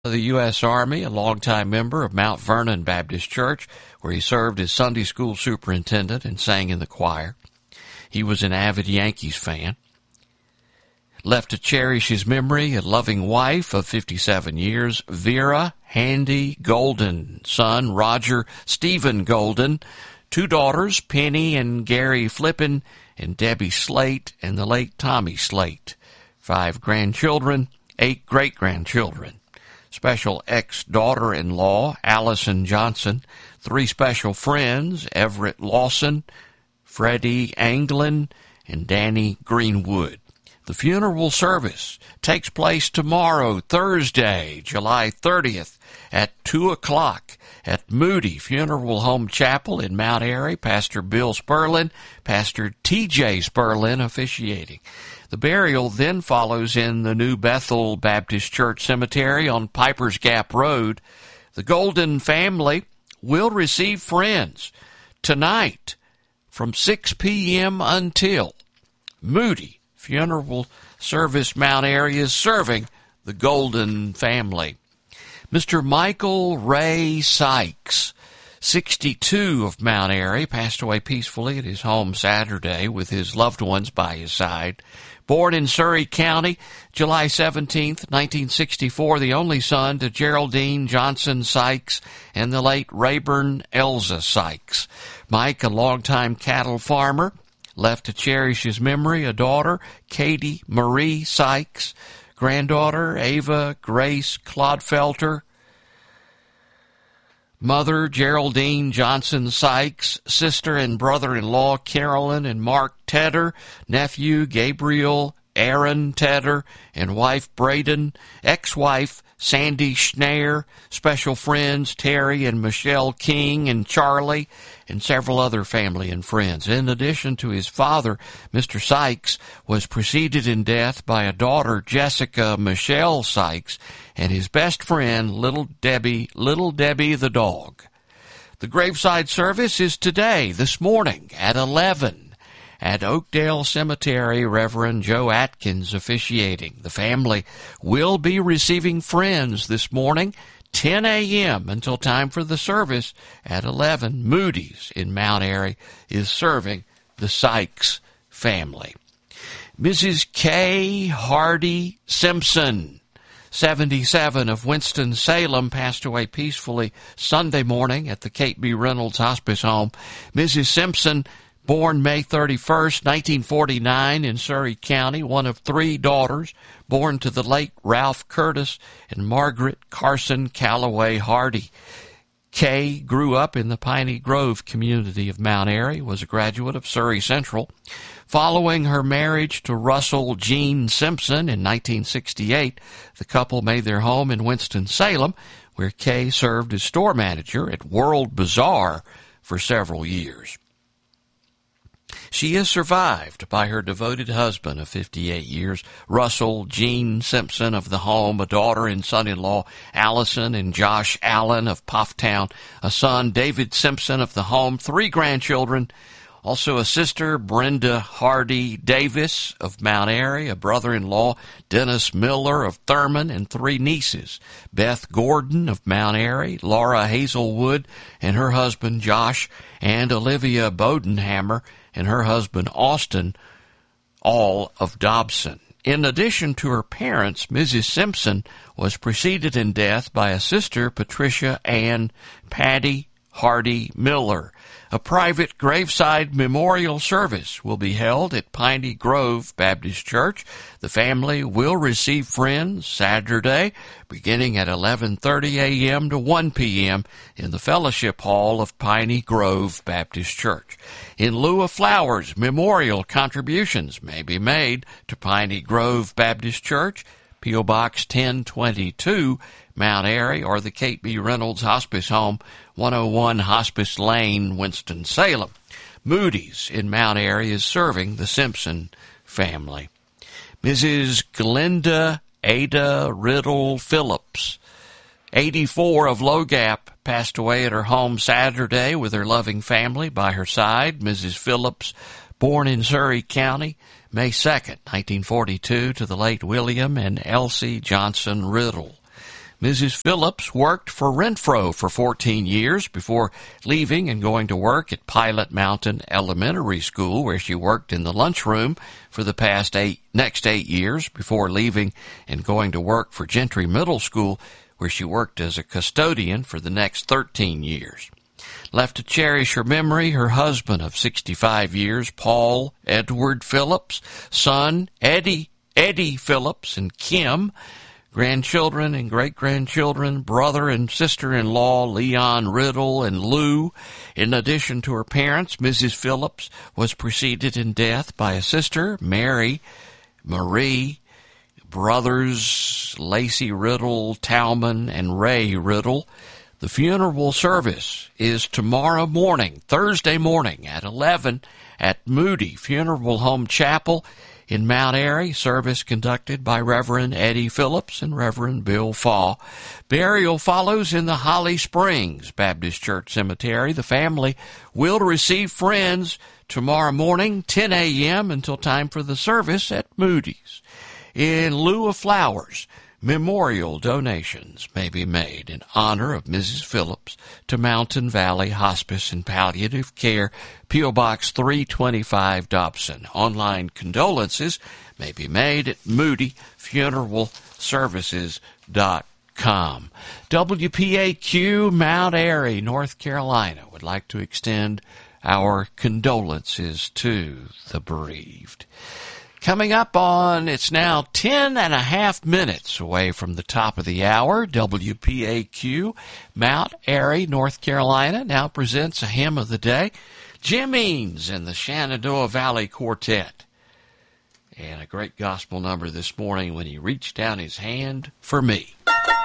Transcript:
of the U.S. Army, a longtime member of Mount Vernon Baptist Church, where he served as Sunday school superintendent and sang in the choir. He was an avid Yankees fan. Left to cherish his memory, a loving wife of 57 years, Vera Handy Golden, son Roger Stephen Golden, two daughters, Penny and Gary Flippin, and Debbie Slate, and the late Tommy Slate. 5 grandchildren, 8 great-grandchildren. Special ex-daughter-in-law, Allison Johnson. 3 special friends, Everett Lawson, Freddie Anglin, and Danny Greenwood. The funeral service takes place tomorrow, Thursday, July 30th, at 2 o'clock at Moody Funeral Home Chapel in Mount Airy. Pastor Bill Sperlin, Pastor T.J. Sperlin officiating. The burial then follows in the New Bethel Baptist Church Cemetery on Piper's Gap Road. The Golden family will receive friends tonight from 6 p.m. until Moody Funeral Service Mount Airy is serving the Golden family. Mr. Michael Ray Sykes, 62 of Mount Airy, passed away peacefully at his home Saturday with his loved ones by his side. Born in Surry County, July 17, 1964, the only son to Geraldine Johnson Sykes and the late Rayburn Elza Sykes. Mike, a longtime cattle farmer, left to cherish his memory, a daughter, Katie Marie Sykes, granddaughter, Ava Grace Clodfelter, mother, Geraldine Johnson Sykes, sister and brother-in-law, Carolyn and Mark Tedder, nephew, Gabriel Aaron Tedder, and wife, Braden, ex-wife, Sandy Schneer, special friends, Terry and Michelle King and Charlie, and several other family and friends. In addition to his father, Mr. Sykes was preceded in death by a daughter, Jessica Michelle Sykes, and his best friend, Little Debbie the dog. The graveside service is today, this morning, at 11. At Oakdale Cemetery, Reverend Joe Atkins officiating. The family will be receiving friends this morning, 10 a.m. until time for the service at 11. Moody's in Mount Airy is serving the Sykes family. Mrs. K. Hardy Simpson, 77 of Winston-Salem, passed away peacefully Sunday morning at the Kate B. Reynolds Hospice Home. Mrs. Simpson, born May 31st, 1949 in Surry County, one of 3 daughters, born to the late Ralph Curtis and Margaret Carson Calloway Hardy. Kay grew up in the Piney Grove community of Mount Airy, was a graduate of Surry Central. Following her marriage to Russell Gene Simpson in 1968, the couple made their home in Winston-Salem, where Kay served as store manager at World Bazaar for several years. She is survived by her devoted husband of 58 years, Russell Gene Simpson of the home, a daughter and son-in-law, Allison and Josh Allen of Pufftown, a son, David Simpson of the home, 3 grandchildren, also a sister, Brenda Hardy Davis of Mount Airy, a brother-in-law, Dennis Miller of Thurman, and 3 nieces, Beth Gordon of Mount Airy, Laura Hazelwood and her husband Josh, and Olivia Bodenhammer and her husband Austin, all of Dobson. In addition to her parents, Mrs. Simpson was preceded in death by a sister, Patricia Ann Patty Hardy Miller. A private graveside memorial service will be held at Piney Grove Baptist Church. The family will receive friends Saturday, beginning at 11:30 a.m. to 1 p.m. in the Fellowship Hall of Piney Grove Baptist Church. In lieu of flowers, memorial contributions may be made to Piney Grove Baptist Church, P.O. Box 1022, Mount Airy, or the Kate B. Reynolds Hospice Home, 101 Hospice Lane, Winston-Salem. Moody's in Mount Airy is serving the Simpson family. Mrs. Glenda Ada Riddle Phillips, 84 of Low Gap, passed away at her home Saturday with her loving family by her side. Mrs. Phillips, born in Surry County, May 2nd, 1942, to the late William and Elsie Johnson Riddle. Mrs. Phillips worked for Renfro for 14 years before leaving and going to work at Pilot Mountain Elementary School, where she worked in the lunchroom for the next 8 years before leaving and going to work for Gentry Middle School, where she worked as a custodian for the next 13 years. Left to cherish her memory, her husband of 65 years, Paul Edward Phillips, son Eddie Phillips, and Kim, grandchildren and great-grandchildren, brother and sister-in-law Leon Riddle and Lou. In addition to her parents, Mrs. Phillips was preceded in death by a sister, Marie, brothers Lacey Riddle, Talman, and Ray Riddle. The funeral service is tomorrow morning, Thursday morning at 11 at Moody Funeral Home Chapel in Mount Airy. Service conducted by Reverend Eddie Phillips and Reverend Bill Faw. Burial follows in the Holly Springs Baptist Church Cemetery. The family will receive friends tomorrow morning, 10 a.m. until time for the service at Moody's. In lieu of flowers, memorial donations may be made in honor of Mrs. Phillips to Mountain Valley Hospice and Palliative Care, P.O. Box 325, Dobson. Online condolences may be made at moodyfuneralservices.com. WPAQ, Mount Airy, North Carolina, would like to extend our condolences to the bereaved. Coming up on, it's now 10 and a half minutes away from the top of the hour. WPAQ, Mount Airy, North Carolina, now presents a hymn of the day. Jim Eanes and the Shenandoah Valley Quartet. And a great gospel number this morning, When He Reached Down His Hand for Me.